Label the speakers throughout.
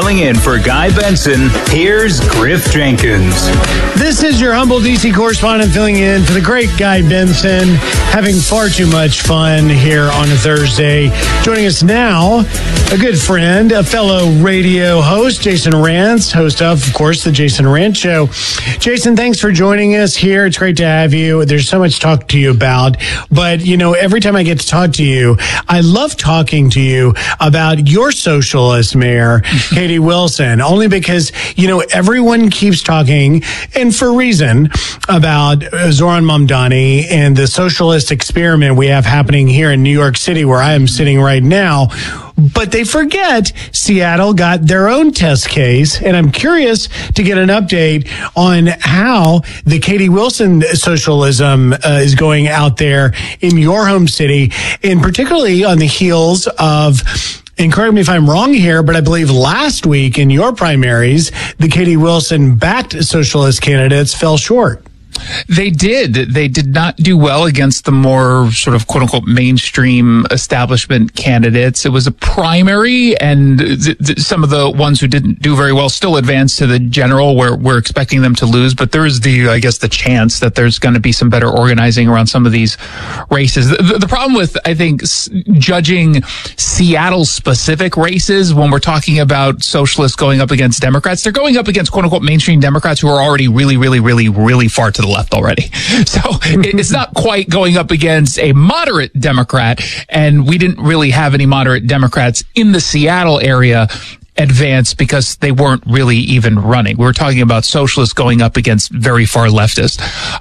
Speaker 1: Filling in for Guy Benson, here's Griff Jenkins.
Speaker 2: This is your humble DC correspondent filling in for the great Guy Benson, having far too much fun here on a Thursday. Joining us now, a good friend, a fellow radio host, Jason Rantz, host of course, The Jason Rantz Show. Jason, thanks for joining us here. It's great to have you. There's so much to talk to you about, but every time I get to talk to you, I love talking to you about your socialist mayor, Katie Wilson, only because, everyone keeps talking, and for a reason, about Zohran Mamdani and the socialist experiment we have happening here in New York City, where I am sitting right now. But they forget Seattle got their own test case, and I'm curious to get an update on how the Katie Wilson socialism is going out there in your home city, and particularly on the heels of, and correct me if I'm wrong here, but I believe last week in your primaries, the Katie Wilson-backed socialist candidates fell short.
Speaker 3: They did not do well against the more sort of quote unquote mainstream establishment candidates. It was a primary, and some of the ones who didn't do very well still advanced to the general, where we're expecting them to lose. But there's the chance that there's going to be some better organizing around some of these races. The problem with, I think, judging Seattle specific races when we're talking about socialists going up against Democrats, they're going up against quote unquote mainstream Democrats who are already really far to the left already. So it's not quite going up against a moderate Democrat, and we didn't really have any moderate Democrats in the Seattle area advance because they weren't really even running. We were talking about socialists going up against very far leftists.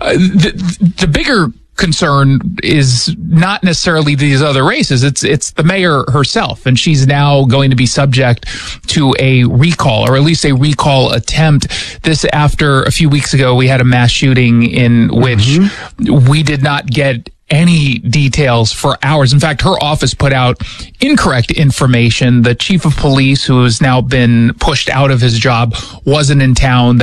Speaker 3: The bigger concern is not necessarily these other races. It's the mayor herself, and she's now going to be subject to a recall, or at least a recall attempt. This after a few weeks ago we had a mass shooting in which we did not get any details for hours. In fact, her office put out incorrect information. The chief of police, who has now been pushed out of his job, wasn't in town.